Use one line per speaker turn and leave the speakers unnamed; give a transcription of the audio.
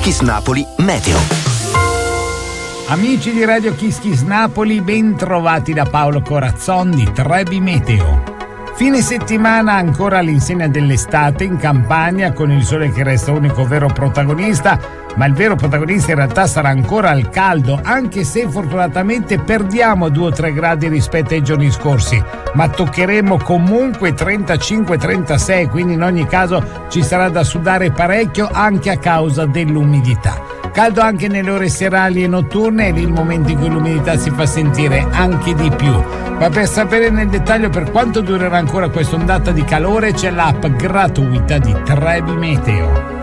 Kiss Napoli Meteo.
Amici di Radio Kiss Kiss Napoli, ben trovati da Paolo Corazzon di Trebi Meteo. Fine settimana ancora all'insegna dell'estate in Campania, con il sole che resta unico vero protagonista, ma il vero protagonista in realtà sarà ancora il caldo, anche se fortunatamente perdiamo 2 o 3 gradi rispetto ai giorni scorsi, ma toccheremo comunque 35-36, quindi in ogni caso ci sarà da sudare parecchio anche a causa dell'umidità. Caldo anche nelle ore serali e notturne, è lì il momento in cui l'umidità si fa sentire anche di più. Ma per sapere nel dettaglio per quanto durerà ancora questa ondata di calore c'è l'app gratuita di Trebi Meteo.